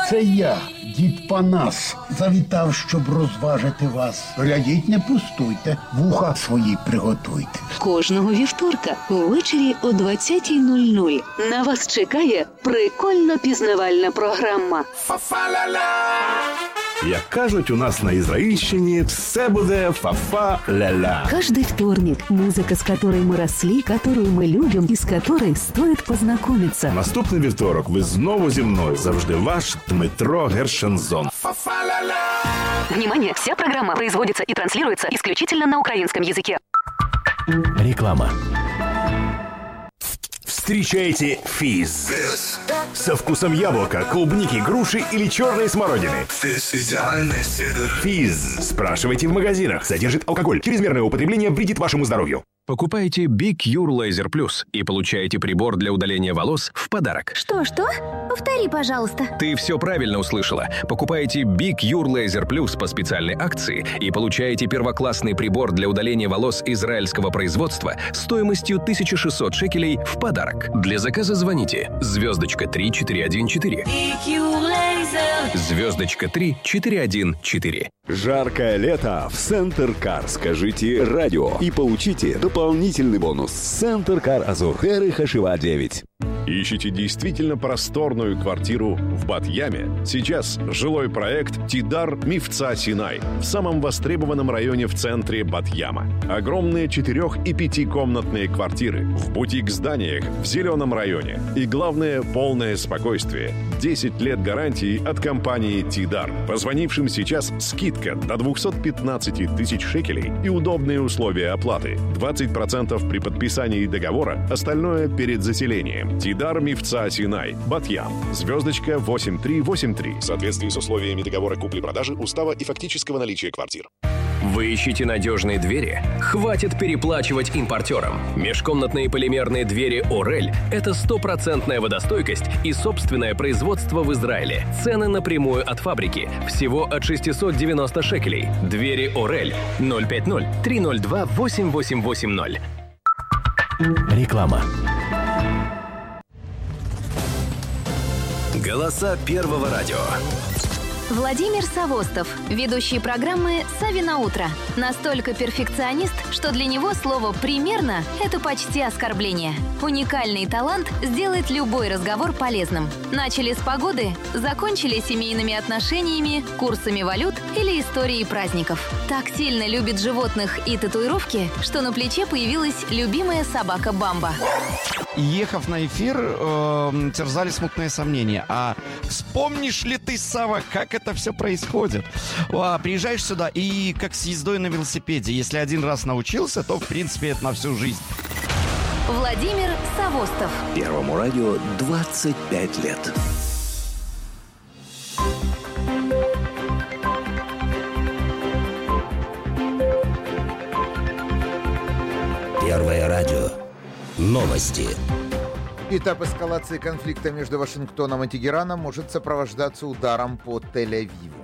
Це я, дід Панас, завітав, щоб розважити вас. Глядіть, не пустуйте, вуха свої приготуйте. Кожного вівторка ввечері о 20:00 на вас чекає прикольно пізнавальна програма. Як кажуть у нас на Ізраїльщині, все буде фа-фа-ля-ля. Каждый вторник музыка, с которой мы росли, которую мы любим и с которой стоит познакомиться. Наступний вівторок ви знову зі мною. Завжди ваш Дмитро Гершензон. Внимание! Вся программа производится и транслируется исключительно на украинском языке. Реклама. Встречайте физ. Со вкусом яблока, клубники, груши или черной смородины. Физ. Спрашивайте в магазинах. Содержит алкоголь. Чрезмерное употребление вредит вашему здоровью. Покупайте Big Cure Laser Plus и получаете прибор для удаления волос в подарок. Что? Повтори, пожалуйста. Ты все правильно услышала. Покупайте Big Cure Laser Plus по специальной акции и получаете первоклассный прибор для удаления волос израильского производства стоимостью 1600 шекелей в подарок. Для заказа звоните *3414. *3414. Жаркое лето в Центр Кар. Скажите радио и получите дополнительный бонус. Центр Кар Азурхер и Хашива 9. Ищите действительно просторную квартиру в Бат-Яме? Сейчас жилой проект «Тидар Мифца Синай» в самом востребованном районе в центре Бат-Яма. Огромные 4- и 5-комнатные квартиры в бутик-зданиях в зеленом районе. И главное, полное спокойствие. 10 лет гарантии от компании «Тидар». Позвонившим сейчас скидка до 215 тысяч шекелей и удобные условия оплаты. 20% при подписании договора, остальное перед заселением. «Тидар Мифца Синай», Бат-Ям, звездочка 8383. В соответствии с условиями договора купли-продажи, устава и фактического наличия квартир. Вы ищете надежные двери? Хватит переплачивать импортерам. Межкомнатные полимерные двери «Орель» — это 100% водостойкость и собственное производство в Израиле. Цены напрямую от фабрики. Всего от 690 шекелей. Двери «Орель» 050-302-8880. Реклама. Голоса Первого радио. Владимир Савостов, ведущий программы «Сави на утро». Настолько перфекционист, что для него слово «примерно» — это почти оскорбление. Уникальный талант сделает любой разговор полезным. Начали с погоды, закончили семейными отношениями, курсами валют или историей праздников. Так сильно любит животных и татуировки, что на плече появилась любимая собака Бамба. Ехав на эфир, терзали смутные сомнения. А вспомнишь ли ты, Сава, как это все происходит? Приезжаешь сюда и как с ездой на велосипеде. Если один раз научился, то, в принципе, это на всю жизнь. Владимир Савостов. Первому радио 25 лет. Первое радио. Новости. Этап эскалации конфликта между Вашингтоном и Тегераном может сопровождаться ударом по Тель-Авиву.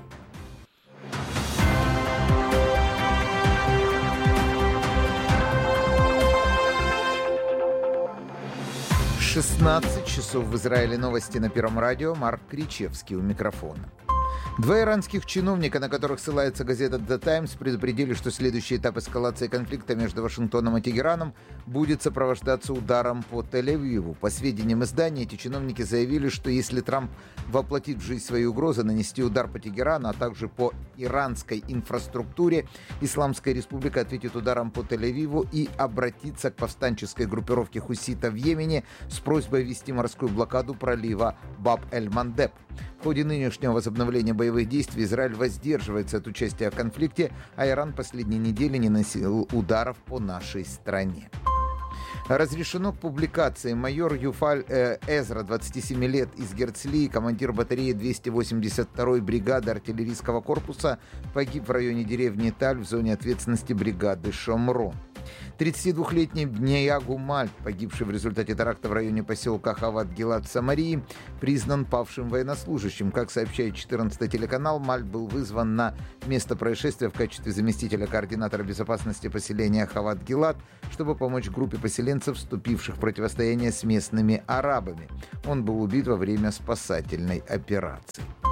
— 16 часов в Израиле. Новости на Первом радио. Марк Кричевский у микрофона. Два иранских чиновника, на которых ссылается газета «The Times», предупредили, что следующий этап эскалации конфликта между Вашингтоном и Тегераном будет сопровождаться ударом по Тель-Авиву. По сведениям издания, эти чиновники заявили, что если Трамп воплотит в жизнь свои угрозы нанести удар по Тегерану, а также по иранской инфраструктуре, Исламская республика ответит ударом по Тель-Авиву и обратится к повстанческой группировке хуситов в Йемене с просьбой ввести морскую блокаду пролива Баб-эль-Мандеб. В ходе нынешнего возобновления боевых действий Израиль воздерживается от участия в конфликте, а Иран последние недели не наносил ударов по нашей стране. Разрешено к публикации. Майор Юфаль Эзра, 27 лет, из Герцли, командир батареи 282-й бригады артиллерийского корпуса, погиб в районе деревни Таль в зоне ответственности бригады Шомрон. 32-летний Бниягу Мальт, погибший в результате теракта в районе поселка Хават-Гилад в Самарии, признан павшим военнослужащим. Как сообщает 14-й телеканал, Мальт был вызван на место происшествия в качестве заместителя координатора безопасности поселения Хават-Гилад, чтобы помочь группе поселенцев, вступивших в противостояние с местными арабами. Он был убит во время спасательной операции.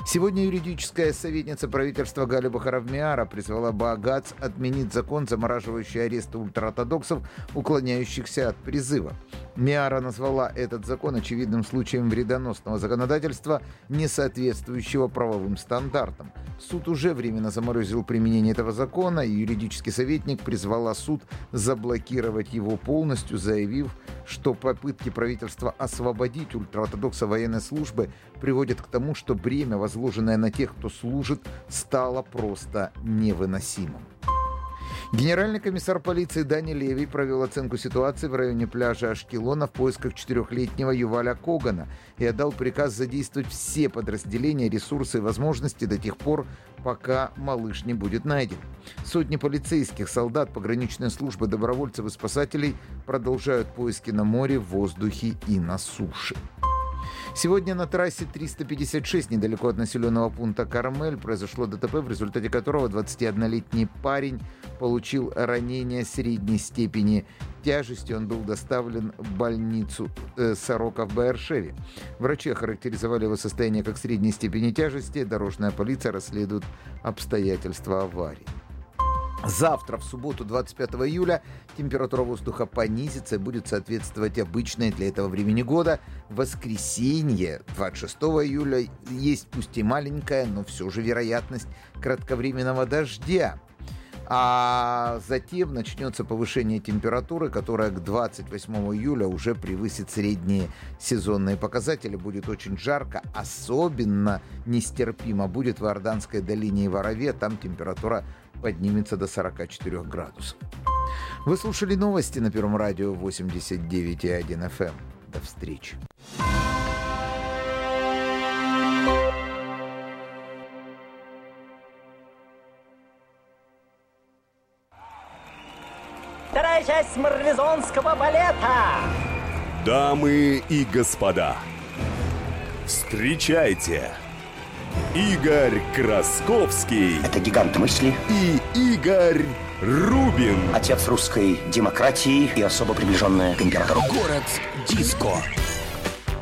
Сегодня юридическая советница правительства Галя Бахаровмиара призвала Баагац отменить закон, замораживающий аресты ультраортодоксов, уклоняющихся от призыва. Миара назвала этот закон очевидным случаем вредоносного законодательства, не соответствующего правовым стандартам. Суд уже временно заморозил применение этого закона, и юридический советник призвала суд заблокировать его полностью, заявив, что попытки правительства освободить ультраортодокса военной службы приводят к тому, что бремя, возложенное на тех, кто служит, стало просто невыносимым. Генеральный комиссар полиции Дани Леви провел оценку ситуации в районе пляжа Ашкелона в поисках 4-летнего Юваля Когана и отдал приказ задействовать все подразделения, ресурсы и возможности до тех пор, пока малыш не будет найден. Сотни полицейских, солдат, пограничной службы, добровольцев и спасателей продолжают поиски на море, в воздухе и на суше. Сегодня на трассе 356 недалеко от населенного пункта Кармель произошло ДТП, в результате которого 21-летний парень получил ранение средней степени тяжести. Он был доставлен в больницу Сорока в Баэршеве. Врачи охарактеризовали его состояние как средней степени тяжести. Дорожная полиция расследует обстоятельства аварии. Завтра, в субботу, 25 июля, температура воздуха понизится и будет соответствовать обычной для этого времени года. В воскресенье, 26 июля, есть пусть и маленькая, но все же вероятность кратковременного дождя. А затем начнется повышение температуры, которая к 28 июля уже превысит средние сезонные показатели. Будет очень жарко, особенно нестерпимо будет в Иорданской долине и в Араве. Там температура поднимется до 44 градусов. Вы слушали новости на Первом радио 89,1 FM. До встречи. Вторая часть марлезонского балета. Дамы и господа, встречайте, Игорь Красковский. Это гигант мысли. И Игорь Рубин. Отец русской демократии и особо приближенная к императору. Город диско.